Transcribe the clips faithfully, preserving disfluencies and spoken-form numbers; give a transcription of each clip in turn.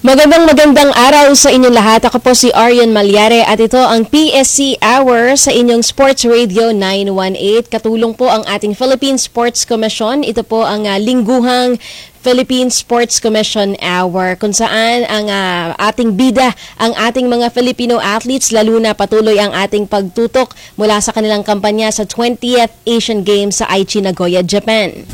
Magandang magandang araw sa inyong lahat. Ako po si Arian Malyare at ito ang P S C Hour sa inyong Sports Radio nine one eight. Katulong po ang ating Philippine Sports Commission. Ito po ang uh, lingguhang Philippine Sports Commission Hour kung saan ang uh, ating bida, ang ating mga Filipino athletes, lalo na patuloy ang ating pagtutok mula sa kanilang kampanya sa twentieth Asian Games sa Aichi, Nagoya, Japan.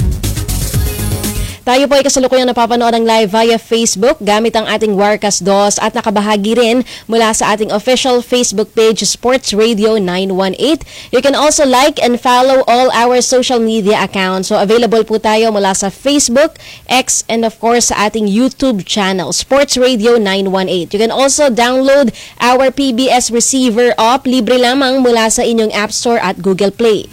Tayo po ay kasalukuyang napapanood ang live via Facebook gamit ang ating Warcast DOS at nakabahagi rin mula sa ating official Facebook page Sports Radio nine one eight. You can also like and follow all our social media accounts. So available po tayo mula sa Facebook, X, and of course sa ating YouTube channel, Sports Radio nine one eight. You can also download our P B S Receiver app, libre lamang mula sa inyong App Store at Google Play.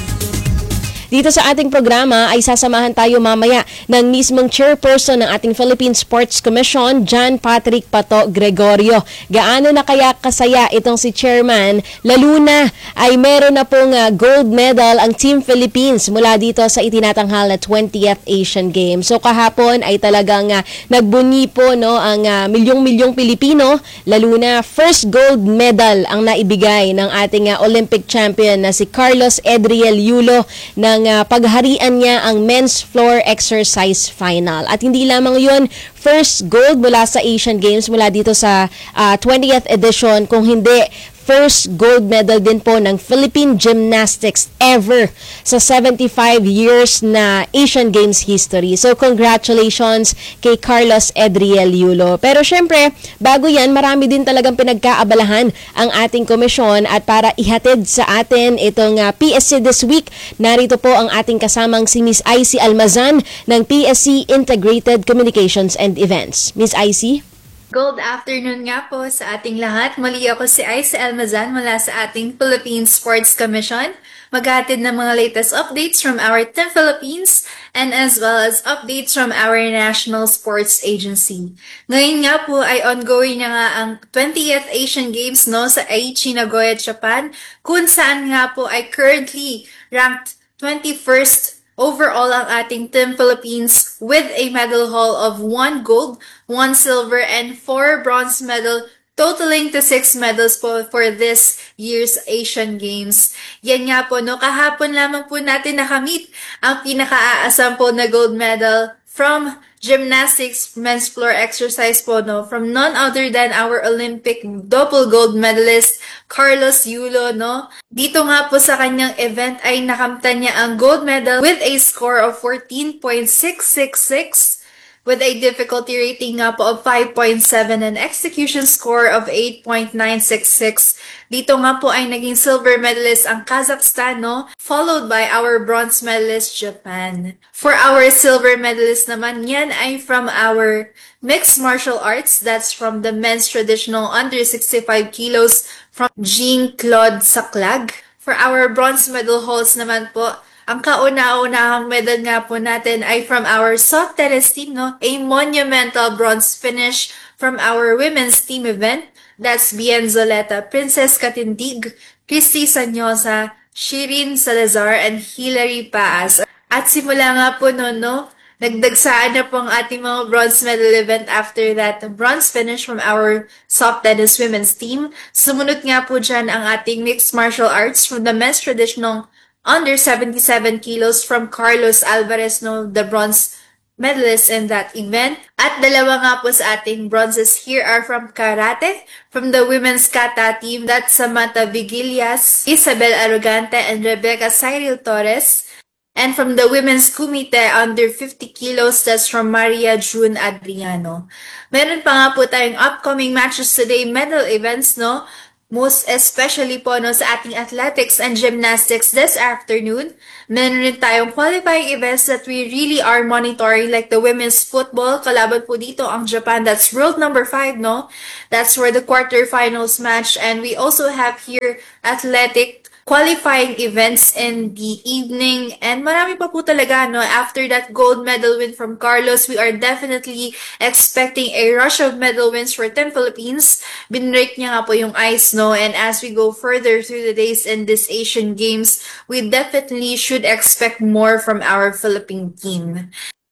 Dito sa ating programa ay sasamahan tayo mamaya ng mismong chairperson ng ating Philippine Sports Commission, John Patrick Pato Gregorio. Gaano na kaya kasaya itong si chairman, lalo na ay meron na pong uh, gold medal ang Team Philippines mula dito sa itinatanghal na twentieth Asian Games. So kahapon ay talagang uh, nagbunyi po no, ang uh, milyong-milyong Pilipino, lalo na first gold medal ang naibigay ng ating uh, Olympic champion na si Carlos Edriel Yulo ng Uh, pagharian niya ang men's floor exercise final. At hindi lamang yun, first gold mula sa Asian Games mula dito sa uh, twentieth edition, kung hindi first gold medal din po ng Philippine Gymnastics ever sa seventy-five years na Asian Games history. So congratulations kay Carlos Edriel Yulo. Pero syempre, bago yan, marami din talagang pinagkaabalahan ang ating komisyon at para ihatid sa atin itong uh, P S C this week, narito po ang ating kasamang si Miss Icy Almazan ng P S C Integrated Communications and Events. Miss Icy? Good afternoon nga po sa ating lahat. Muli ako si Icy Almazan mula sa ating Philippine Sports Commission. Maghatid ng mga latest updates from our Team Philippines and as well as updates from our National Sports Agency. Ngayon nga po ay ongoing na nga ang twentieth Asian Games no, sa Aichi, Nagoya, Japan, kung saan nga po ay currently ranked twenty-first overall ang ating Team Philippines with a medal haul of one gold, one silver, and four bronze medal, totaling to six medals po for this year's Asian Games. Yan nga po, no, kahapon lamang po natin nakamit ang pinaka-aasam po na gold medal from gymnastics men's floor exercise po, no, from none other than our Olympic double gold medalist Carlos Yulo, no. Dito nga po sa kanyang event ay nakamtan niya ang gold medal with a score of fourteen point six six six with a difficulty rating nga po of five point seven and execution score of eight point nine six six. Dito nga po ay naging silver medalist ang Kazakhstan, no? Followed by our bronze medalist, Japan. For our silver medalist naman, yan ay from our mixed martial arts. That's from the men's traditional under sixty-five kilos from Jean-Claude Saclag. For our bronze medal hauls naman po, ang kauna-unahang medal nga po natin ay from our soft tennis team, no? A monumental bronze finish from our women's team event. That's Bien Zoleta, Princess Katindig, Christy Sanyosa, Shirin Salazar, and Hilary Paas. At simula nga po noon, no? Nagdagsaan na po ang ating mga bronze medal event after that bronze finish from our soft tennis women's team. Sumunod nga po dyan ang ating mixed martial arts from the men's traditional under seventy-seven kilos from Carlos Alvarez, no, the bronze medalist in that event. At dalawa nga po sa ating bronzes here are from karate, from the women's kata team, that's Samantha Vigilias, Isabel Arrogante, and Rebecca Cyril Torres. And from the women's kumite under fifty kilos, that's from Maria June Adriano. Meron pa nga po tayong upcoming matches today, medal events, no? Most especially po no, sa ating athletics and gymnastics this afternoon. Meron rin tayong qualifying events that we really are monitoring, like the women's football. Kalaban po dito ang Japan. That's world number five, no? That's for the quarterfinals match. And we also have here athletic qualifying events in the evening. And marami pa po talaga, no? After that gold medal win from Carlos, we are definitely expecting a rush of medal wins for Team Philippines. Binrake niya nga po yung ice, no? And as we go further through the days in this Asian Games, we definitely should expect more from our Philippine team.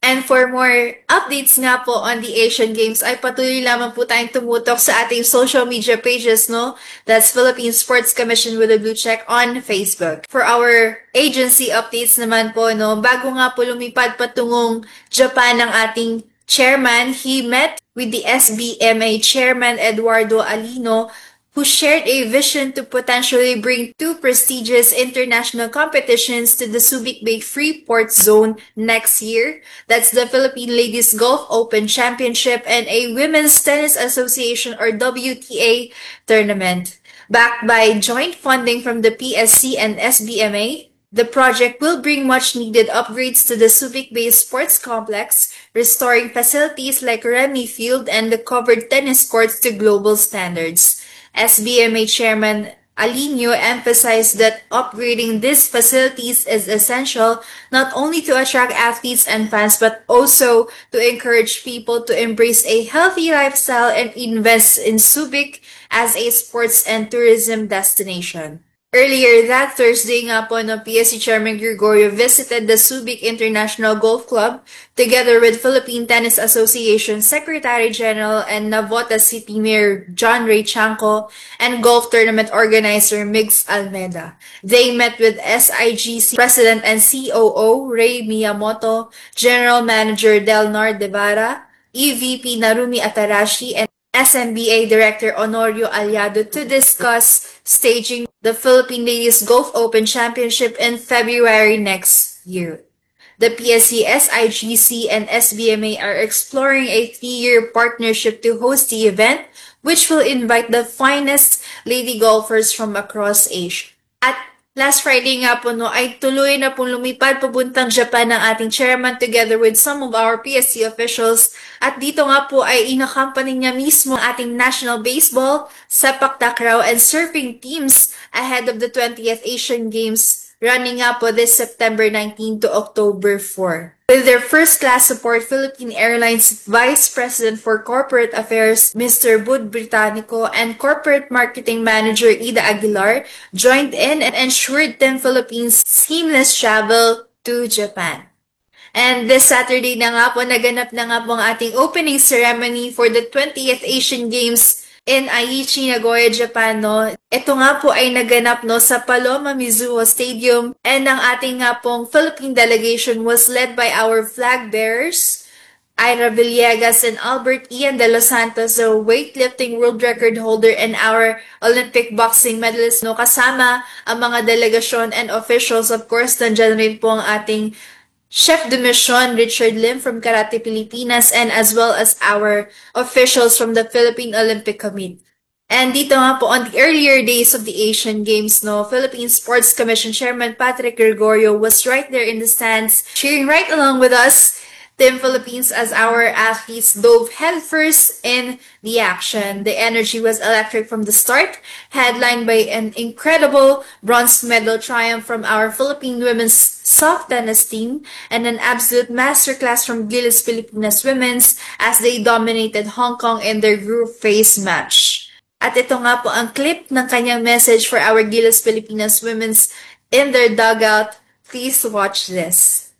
And for more updates nga po on the Asian Games, ay patuloy lamang po tayong tumutok sa ating social media pages, no? That's Philippine Sports Commission with a blue check on Facebook. For our agency updates naman po, no? Bago nga po lumipad patungong Japan ng ating chairman, he met with the S B M A chairman Eduardo Alino, who shared a vision to potentially bring two prestigious international competitions to the Subic Bay Freeport Zone next year. That's the Philippine Ladies Golf Open Championship and a Women's Tennis Association or W T A tournament. Backed by joint funding from the P S C and S B M A, the project will bring much-needed upgrades to the Subic Bay Sports Complex, restoring facilities like Remy Field and the covered tennis courts to global standards. S B M A Chairman Alino emphasized that upgrading these facilities is essential not only to attract athletes and fans but also to encourage people to embrace a healthy lifestyle and invest in Subic as a sports and tourism destination. Earlier that Thursday nga po, no, P S C Chairman Gregorio visited the Subic International Golf Club together with Philippine Tennis Association Secretary General and Navotas City Mayor John Ray Chanco and golf tournament organizer Migs Almeda. They met with S I G C President and C O O Ray Miyamoto, General Manager Delnar Devara, E V P Narumi Atarashi, and S M B A Director Honorio Aliado to discuss staging the Philippine Ladies Golf Open Championship in February next year. The P S C, S I G C, and S B M A are exploring a three-year partnership to host the event, which will invite the finest lady golfers from across Asia. At last Friday nga po, no, ay tuloy na pong lumipad papuntang Japan ng ating chairman together with some of our P S C officials. At dito nga po ay inaccompany niya mismo ang ating national baseball, sepak takraw, and surfing teams ahead of the twentieth Asian Games running nga po this September nineteenth to October fourth. With their first-class support, Philippine Airlines Vice President for Corporate Affairs, Mister Bud Britannico, and Corporate Marketing Manager Ida Aguilar joined in and ensured Team Philippines seamless travel to Japan. And this Saturday na nga po, naganap na nga po ang ating opening ceremony for the twentieth Asian Games in Aichi, Nagoya, Japan, no. Ito nga po ay naganap, no, sa Paloma Mizuho Stadium, and ang ating nga pong Philippine delegation was led by our flag bearers, Ira Villegas and Albert Ian de los Santos, the weightlifting world record holder and our Olympic boxing medalist, no. Kasama ang mga delegasyon and officials. Of course, nandyan rin po ang ating Chef de Mission, Richard Lim from Karate Pilipinas, and as well as our officials from the Philippine Olympic Committee. And dito nga po, on the earlier days of the Asian Games, no, Philippine Sports Commission Chairman Patrick Gregorio was right there in the stands, cheering right along with us, Team Philippines, as our athletes dove headfirst in the action. The energy was electric from the start, headlined by an incredible bronze medal triumph from our Philippine women's soft tennis team and an absolute masterclass from Gilas Pilipinas Women's as they dominated Hong Kong in their group phase match. At ito nga po ang clip ng kanyang message for our Gilas Pilipinas Women's in their dugout. Please watch this.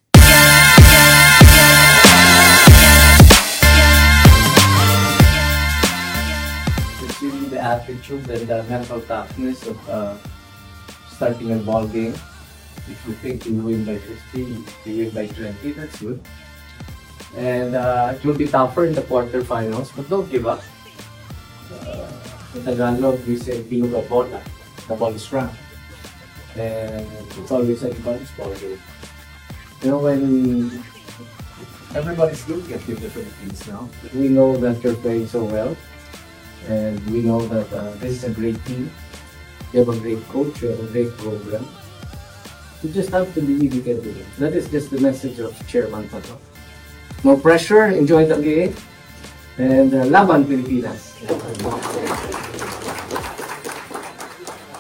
It's really the attitude and the mental toughness of uh, starting a ball game. If you think you win by fifty, you win by twenty, that's good. And uh, it will be tougher in the quarterfinals, but don't give up. Uh, in Tagalog, we say, "Pinuga bola." The ball is round. And it's always a advanced ball game. You know, when everybody's looking at you in the Philippines now, we know that you're playing so well. And we know that uh, this is a great team. You have a great coach, you have a great program. You just have to believe you can do it. That is just the message of Chairman Pato. No pressure, enjoy the game, and uh, laban Pilipinas.